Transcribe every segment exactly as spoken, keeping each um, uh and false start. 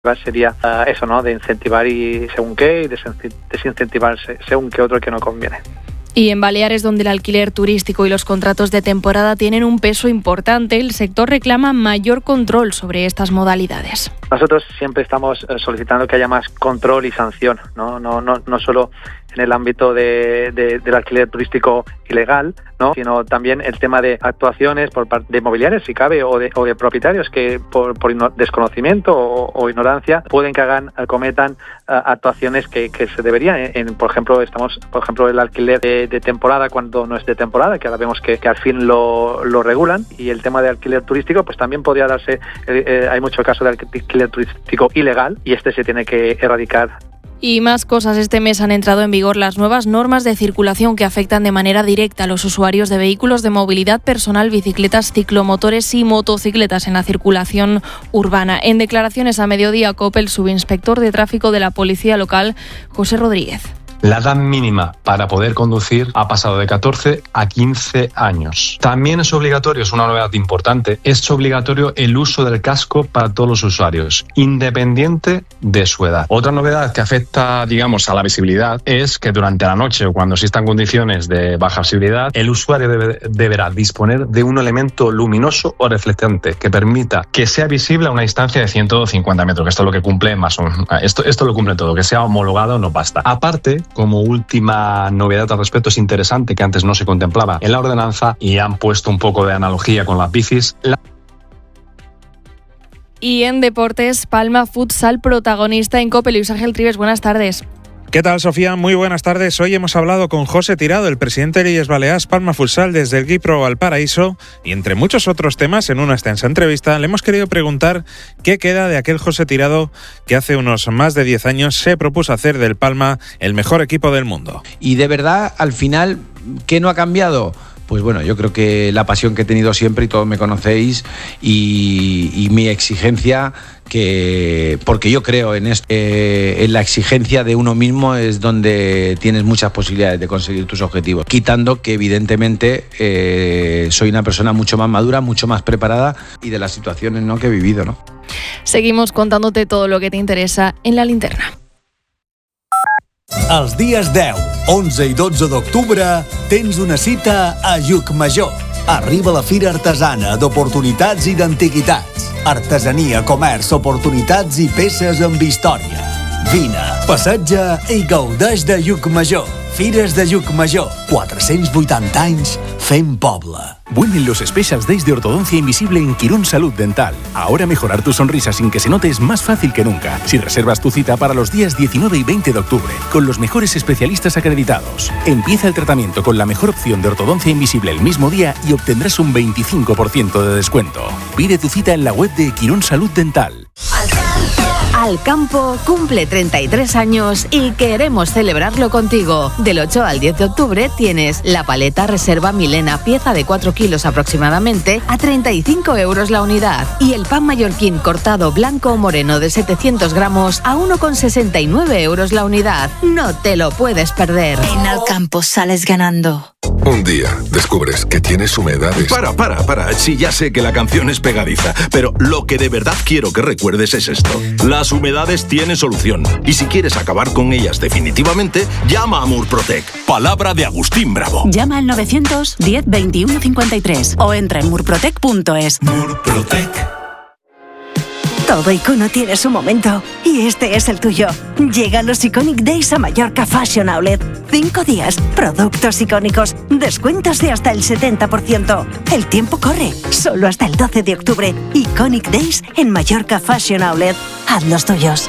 sería uh, eso, ¿no? De incentivar y según qué y desincentivar según qué otro que no conviene. Y en Baleares, donde el alquiler turístico y los contratos de temporada tienen un peso importante, el sector reclama mayor control sobre estas modalidades. Nosotros siempre estamos solicitando que haya más control y sanción, no, no, no, no solo en el ámbito de, de, del alquiler turístico ilegal, ¿no? Sino también el tema de actuaciones por parte de inmobiliarios, si cabe, o de, o de propietarios que por, por desconocimiento o, o ignorancia pueden que hagan, cometan uh, actuaciones que, que se deberían. En, en, por ejemplo, estamos, por ejemplo, el alquiler de, de temporada cuando no es de temporada, que ahora vemos que, que al fin lo, lo regulan, y el tema de alquiler turístico, pues también podría darse. Eh, eh, hay mucho caso de alquiler turístico ilegal y este se tiene que erradicar. Y más cosas. Este mes han entrado en vigor las nuevas normas de circulación que afectan de manera directa a los usuarios de vehículos de movilidad personal, bicicletas, ciclomotores y motocicletas en la circulación urbana. En declaraciones a Mediodía COPE, el subinspector de tráfico de la Policía Local, José Rodríguez. La edad mínima para poder conducir ha pasado de catorce a quince años. También es obligatorio, es una novedad importante, es obligatorio el uso del casco para todos los usuarios, independiente de su edad. Otra novedad que afecta, digamos, a la visibilidad es que durante la noche o cuando existan condiciones de baja visibilidad, el usuario debe, deberá disponer de un elemento luminoso o reflectante que permita que sea visible a una distancia de ciento cincuenta metros, que esto es lo que cumple más o menos. Esto, esto lo cumple todo, que sea homologado no basta. Aparte, como última novedad al respecto, es interesante que antes no se contemplaba en la ordenanza y han puesto un poco de analogía con las bicis. La... Y en deportes, Palma Futsal protagonista en COPE. Luis Ángel Trives, buenas tardes. ¿Qué tal, Sofía? Muy buenas tardes. Hoy hemos hablado con José Tirado, el presidente de Illes Balears Palma Futsal, desde el Guipro Valparaíso, y entre muchos otros temas, en una extensa entrevista, le hemos querido preguntar qué queda de aquel José Tirado que hace unos más de diez años se propuso hacer del Palma el mejor equipo del mundo. Y de verdad, al final, ¿qué no ha cambiado? Pues bueno, yo creo que la pasión que he tenido siempre, y todos me conocéis, y, y mi exigencia, que porque yo creo en, este, en la exigencia de uno mismo es donde tienes muchas posibilidades de conseguir tus objetivos, quitando que evidentemente eh, soy una persona mucho más madura, mucho más preparada, y de las situaciones, ¿no?, que he vivido, ¿no? Seguimos contándote todo lo que te interesa en La Linterna. Els dies deu, onze i dotze d'octubre tens una cita a Llucmajor. Arriba la Fira Artesana d'Oportunitats i d'Antiguitats. Artesania, comerç, oportunitats i peces amb història. Vine, passeja i gaudeix de Llucmajor. Fires de Llucmajor, cuatrocientos vuitanta anys fent poble. Vuelven los Special Days de Ortodoncia Invisible en Quirón Salud Dental. Ahora mejorar tu sonrisa sin que se note es más fácil que nunca. Si reservas tu cita para los días diecinueve y veinte de octubre, con los mejores especialistas acreditados. Empieza el tratamiento con la mejor opción de ortodoncia invisible el mismo día y obtendrás un veinticinco por ciento de descuento. Pide tu cita en la web de Quirón Salud Dental. Alcampo cumple treinta y tres años y queremos celebrarlo contigo. Del ocho al diez de octubre tienes la paleta Reserva Milena, pieza de cuatro kilos aproximadamente, a treinta y cinco euros la unidad. Y el pan mallorquín cortado blanco o moreno de setecientos gramos a uno con sesenta y nueve euros la unidad. No te lo puedes perder. En Alcampo sales ganando. Un día descubres que tienes humedades. Para, para, para. Sí, ya sé que la canción es pegadiza, pero lo que de verdad quiero que recuerdes es esto. Las humedades tienen solución. Y si quieres acabar con ellas definitivamente, llama a Murprotec. Palabra de Agustín Bravo. Llama al novecientos diez veintiuno cincuenta y tres o entra en murprotec punto es. Murprotec. Todo icono tiene su momento y este es el tuyo. Llegan los Iconic Days a Mallorca Fashion Outlet. Cinco días, productos icónicos, descuentos de hasta el setenta por ciento. El tiempo corre, solo hasta el doce de octubre. Iconic Days en Mallorca Fashion Outlet. Haz los tuyos.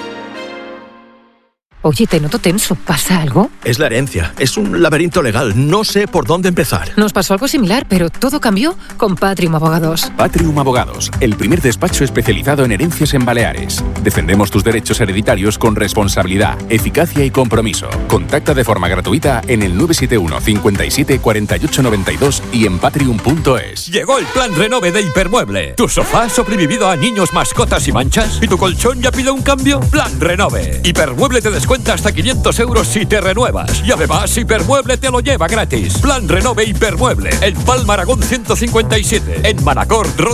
Oye, te noto tenso. ¿Pasa algo? Es la herencia. Es un laberinto legal. No sé por dónde empezar. Nos pasó algo similar, pero todo cambió con Patrium Abogados. Patrium Abogados, el primer despacho especializado en herencias en Baleares. Defendemos tus derechos hereditarios con responsabilidad, eficacia y compromiso. Contacta de forma gratuita en el nueve siete uno cincuenta y siete cuarenta y ocho noventa y dos y en patrium punto es. Llegó el plan Renove de Hipermueble. ¿Tu sofá ha sobrevivido a niños, mascotas y manchas? ¿Y tu colchón ya pide un cambio? Plan Renove. Hipermueble te descuenta hasta quinientos euros si te renuevas. Y además Hipermueble te lo lleva gratis. Plan Renove Hipermueble. En Palma Aragón ciento cincuenta y siete. En Manacor, Ronda